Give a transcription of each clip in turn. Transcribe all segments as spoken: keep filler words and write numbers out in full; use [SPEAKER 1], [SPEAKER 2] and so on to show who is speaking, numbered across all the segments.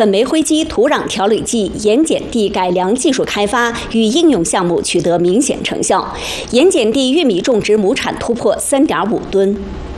[SPEAKER 1] 粉煤灰基土壤调理剂盐碱地改良技术开发与应用项目取得明显成效，盐碱地玉米种植亩产突破三点五吨。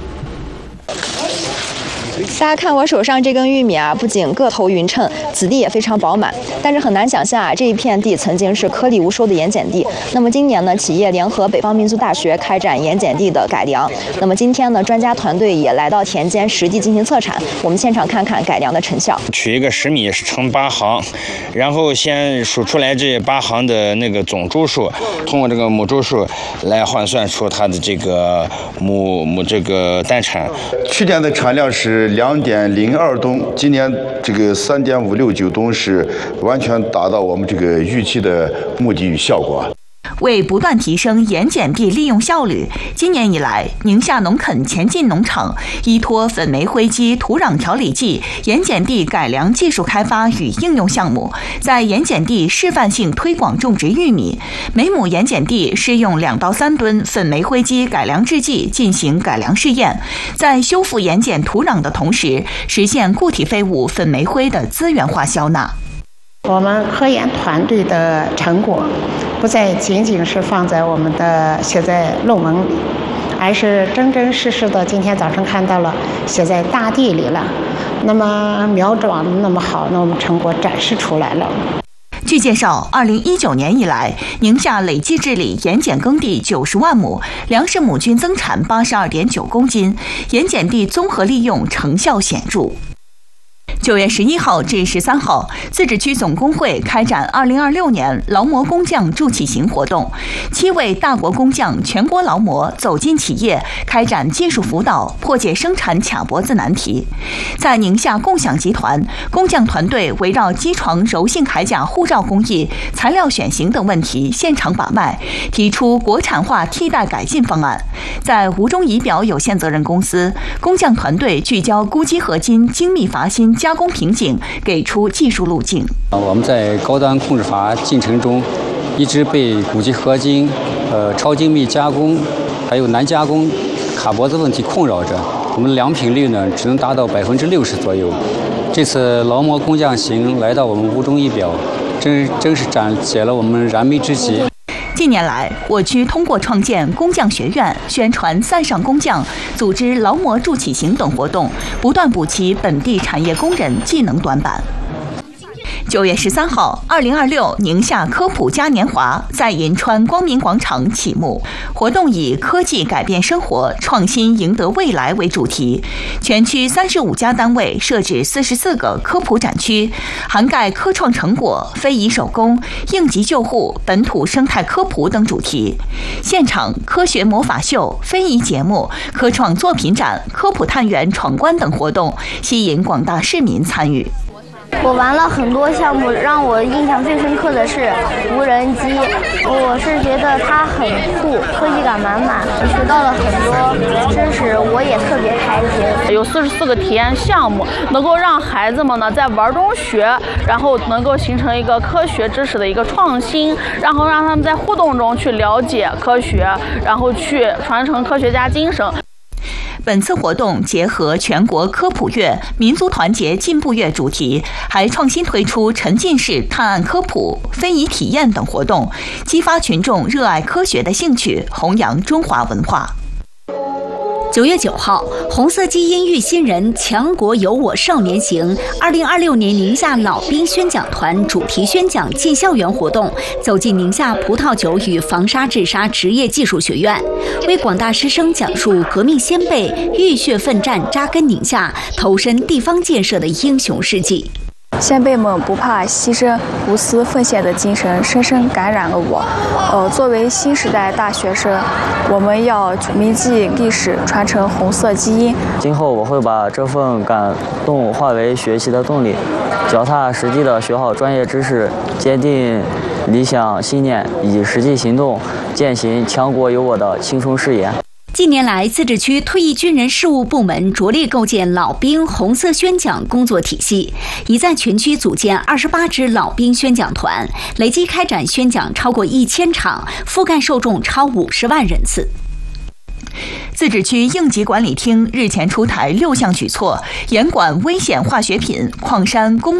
[SPEAKER 2] 大家看我手上这根玉米啊，不仅个头匀称，籽地也非常饱满。但是很难想象啊，这一片地曾经是颗粒无收的盐碱地。那么今年呢，企业联合北方民族大学开展盐碱地的改良。那么今天呢，专家团队也来到田间实地进行测产。我们现场看看改良的成效。
[SPEAKER 3] 取一个十米乘八行，然后先数出来这八行的那个总株数，通过这个母株数来换算出它的这个母母这个单产。
[SPEAKER 4] 去年的产量是 两点零二吨，今年这个三点五六九吨是完全达到我们这个预期的目的与效果。
[SPEAKER 5] 为不断提升盐碱地利用效率，今年以来，宁夏农垦前进农场依托粉煤灰基土壤调理剂盐碱地改良技术开发与应用项目，在盐碱地示范性推广种植玉米，每亩盐碱地施用两到三吨粉煤灰基改良制剂进行改良试验，在修复盐碱土壤的同时，实现固体废物粉煤灰的资源化消纳。
[SPEAKER 6] 我们科研团队的成果，不再仅仅是放在我们的写在论文里，而是真真实实的今天早上看到了，写在大地里了。那么苗长得那么好，那我们成果展示出来了。
[SPEAKER 5] 据介绍，二零一九年以来，宁夏累计治理盐碱耕地九十万亩，粮食亩均增产八十二点九公斤，盐碱地综合利用成效显著。 九月十一号至十三号，自治区总工会开展二零二六年劳模工匠助企行活动，七位大国工匠全国劳模走进企业，开展技术辅导，破解生产卡脖子难题。在宁夏共享集团，工匠团队围绕机床柔性铠甲护罩工艺、材料选型等问题现场把脉，提出国产化替代改进方案。在吴中仪表有限责任公司，工匠团队聚焦钴基合金精密阀芯加工瓶颈，给出技术路径。
[SPEAKER 7] 我们在高端控制阀进程中，一直被钴基合金、呃超精密加工，还有难加工、卡脖子问题困扰着。我们良品率呢，只能达到百分之六十左右。这次劳模工匠行来到我们吴中仪表，真真是展解了我们燃眉之急。
[SPEAKER 5] 近年来，我区通过创建工匠学院、宣传塞上工匠、组织劳模助企行等活动，不断补齐本地产业工人技能短板。 九月十三号，二零二六宁夏科普嘉年华在银川光明广场启幕。活动以“科技改变生活，创新赢得未来”为主题，全区三十五家单位设置四十四个科普展区，涵盖科创成果、非遗手工、应急救护、本土生态科普等主题。现场科学魔法秀、非遗节目、科创作品展、科普探员闯关等活动，吸引广大市民参与。
[SPEAKER 8] 我玩了很多项目，让我印象最深刻的是无人机。我是觉得它很酷，科技感满满，学到了很多知识，我也特别开心。
[SPEAKER 9] 有四十四个体验项目，能够让孩子们呢在玩中学，然后能够形成一个科学知识的一个创新，然后让他们在互动中去了解科学，然后去传承科学家精神。
[SPEAKER 5] 本次活动结合全国科普月、民族团结进步月主题，还创新推出沉浸式探案科普、非遗体验等活动，激发群众热爱科学的兴趣，弘扬中华文化。
[SPEAKER 1] 九月九号，红色基因育新人强国有我少年行二零二六年宁夏老兵宣讲团主题宣讲进校园活动，走进宁夏葡萄酒与防沙治沙职业技术学院，为广大师生讲述革命先辈浴血奋战、扎根宁夏、投身地方建设的英雄事迹。
[SPEAKER 2] 先辈们不怕牺牲、无私奉献的精神，深深感染了我。呃，作为新时代大学生，我们要铭记历史，传承红色基因。
[SPEAKER 10] 今后我会把这份感动化为学习的动力，脚踏实地的学好专业知识，坚定理想信念，以实际行动践行强国有我的青春誓言。
[SPEAKER 1] 近年来，自治区退役军人事务部门着力构建老兵红色宣讲工作体系，已在全区组建二十八支老兵宣讲团，累计开展宣讲超过一千场，覆盖受众超五十万人次。
[SPEAKER 5] 自治区应急管理厅日前出台六项举措，严管危险化学品、矿山公